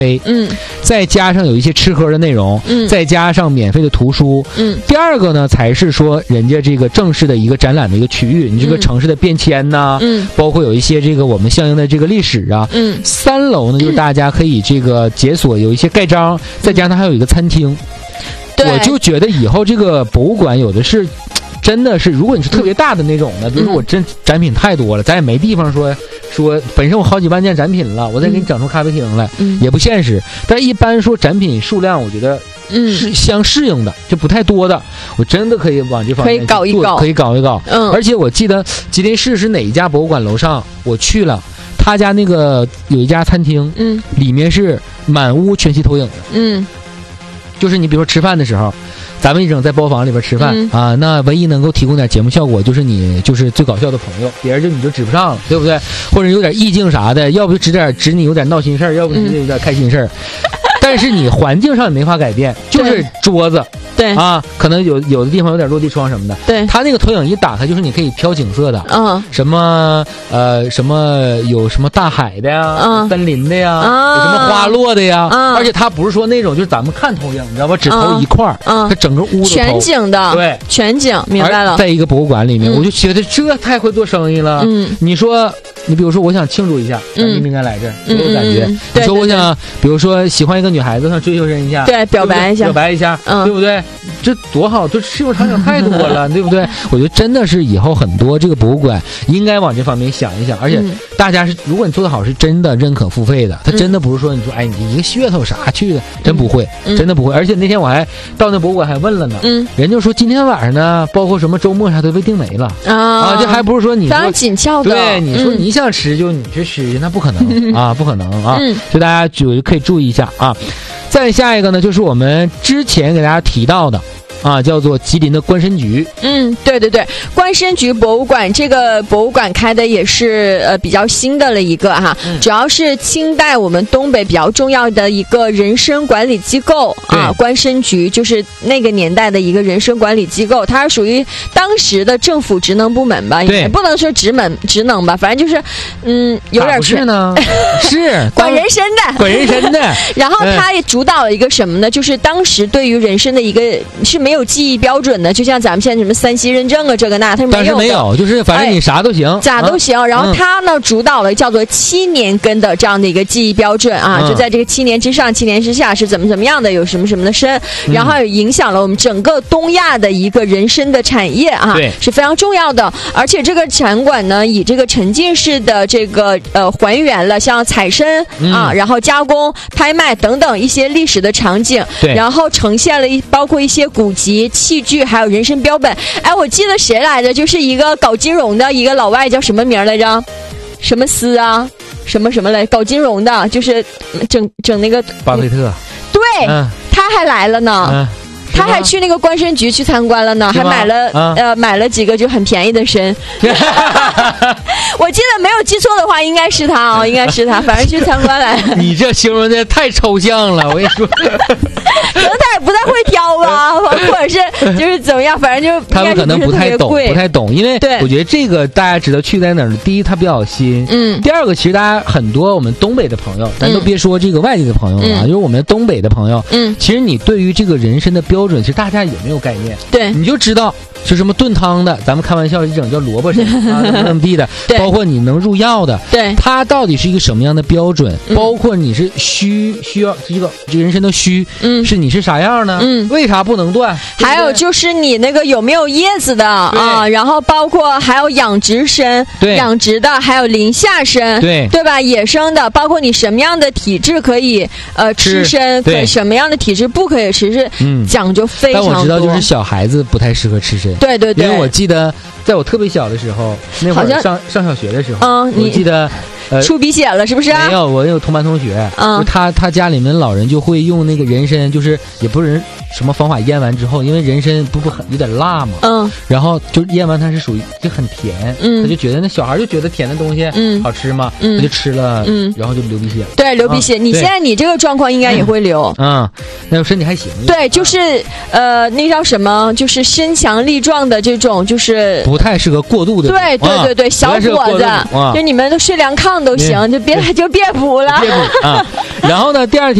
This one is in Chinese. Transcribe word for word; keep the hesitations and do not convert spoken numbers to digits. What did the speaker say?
嗯， 再加上有一些吃喝的内容， 嗯， 再加上免费的图书， 嗯， 第二个呢才是说人家这个正式的一个展览的一个区域，你这个城市的变迁呐、 嗯， 包括有一些这个我们相应的这个历史啊， 嗯， 三楼呢就是大家可以这个解锁有一些盖章，再加上它还有一个餐厅， 对， 我就觉得以后这个博物馆有的是。真的是，如果你是特别大的那种的，比如说我真展品太多了，咱也没地方说说，本身我好几万件展品了，我再给你整出咖啡厅来， 嗯、 也不现实。但一般说展品数量，我觉得是相适应的，就不太多的，我真的可以往这方面可以搞一搞， 可以搞一搞。 嗯， 而且我记得吉林市是哪一家博物馆楼上，我去了，他家那个有一家餐厅， 嗯， 里面是满屋全息投影的， 嗯， 就是你比如说吃饭的时候。咱们一整在包房里边吃饭、 嗯、 啊，那唯一能够提供点节目效果，就是你就是最搞笑的朋友，别人就你就指不上了，对不对？或者有点意境啥的，要不就指点指你有点闹心事儿，要不就有点开心事儿。嗯、但是你环境上也没法改变，就是桌子， 对啊，可能有有的地方有点落地窗什么的。 对， 它那个投影一打开，就是你可以飘景色的， 嗯， 什么呃什么有什么大海的呀， 嗯， 森林的呀， 嗯、 有什么花落的呀， 嗯， 而且它不是说那种就是咱们看投影，你知道吧？只投一块儿， 嗯， 它整个屋都投全景的， 对， 全景，明白了。 在一个博物馆里面， 嗯、 我就觉得这太会做生意了。 嗯， 你说，你比如说，我想庆祝一下，咱们应该来这儿，有、嗯、感觉。 嗯、 你说我想，比如说喜欢一个女孩子，想追求人一下， 对，表白一下， 表白一下， 嗯， 对不对？这多好，这适用场景太多了，对不对？我觉得真的是以后很多这个博物馆应该往这方面想一想，而且大家是，如果你做得好，是真的认可付费的，他真的不是说你说，哎，你一个噱头啥去的，真不会， 嗯、 真的不会。而且那天我还到那博物馆还问了呢， 嗯， 人就说今天晚上呢，包括什么周末啥都被订没了啊， 啊，这还不是说你非常紧俏的， 对，你说你想吃就你去吃，那不可能、嗯、啊，不可能啊， 嗯、 所以大家就可以注意一下啊。再下一个呢，就是我们之前给大家提到的。啊，叫做吉林的观参局。 嗯，对对对，观参局博物馆这个博物馆开的也是呃比较新的了一个哈，嗯、主要是清代我们东北比较重要的一个人参管理机构啊，观参局就是那个年代的一个人参管理机构，它是属于当时的政府职能部门吧，也不能说职门职能吧，反正就是嗯有点不是呢，是管人参的， 管人参的。 然后它也主导了一个什么呢？就是当时对于人参的一个是没。没有记忆标准的，就像咱们现在什么三析认证啊，这个那，它是没有的。 但是没有，就是反正你啥都行， 哎、咋都行。啊、然后它呢，主导了叫做七年根的这样的一个记忆标准啊，嗯、就在这个七年之上、七年之下是怎么怎么样的，有什么什么的参，嗯、然后也影响了我们整个东亚的一个人参的产业啊，是非常重要的。而且这个展馆呢，以这个沉浸式的这个呃还原了像采参、嗯、啊，然后加工、拍卖等等一些历史的场景，然后呈现了一包括一些古。及器具还有人参标本，哎，我记得谁来着？就是一个搞金融的一个老外，叫什么名来着？什么斯啊？什么什么来？搞金融的，就是整整那个巴菲特。 对， 嗯、 他还来了呢。 嗯他还去那个观参局去参观了呢，还买了、啊、呃买了几个就很便宜的参。我记得没有记错的话，应该是他啊、哦，应该是他，反正去参观来。 你这形容的太抽象了，我跟你说。 可能他也不太会挑吧，或者是就是怎么样，反正就他们可能不太懂，不太懂，因为对， 我觉得这个大家知道去在哪儿。第一，它比较新， 嗯。 第二个，其实大家很多我们东北的朋友，咱都别说这个外地的朋友了、啊，嗯、就是我们东北的朋友， 嗯， 其实你对于这个人参的标准，其实大家也没有概念， 对， 你就知道。是什么炖汤的？咱们开玩笑一整叫萝卜参啊，怎么怎么地的，包括你能入药的， 对， 它到底是一个什么样的标准？嗯、包括你是虚需要这个这个人参的虚， 嗯， 是你是啥样呢？ 嗯， 为啥不能断？ 还有就是你那个有没有叶子的啊？然后包括还有养殖参， 对， 养殖的还有林下参， 对， 对吧？野生的，包括你什么样的体质可以呃吃参， 对， 什么样的体质不可以吃，是讲究非常多。 但我知道就是小孩子不太适合吃参。 对对对， 因为我记得在我特别小的时候，那会儿上上小学的时候， 嗯， 我记得呃出鼻血了是不是？ 没有，我有同班同学， 嗯， 就他他家里面老人就会用那个人参，就是也不是什么方法腌完之后，因为人参不不很有点辣嘛， 嗯， 然后就腌完它是属于就很甜， 嗯， 他就觉得那小孩就觉得甜的东西嗯好吃嘛， 嗯， 他就吃了，嗯，然后就流鼻血， 对，流鼻血。 嗯、 你现在你这个状况应该也会流， 嗯，那我身体还行。 对，就是呃，那叫什么？就是身强力壮的这种，就是不太适合过度的。 对对对对，小伙子， 啊、 就你们都睡凉炕都行，就别就别补了。 别补啊！然后呢，第二天。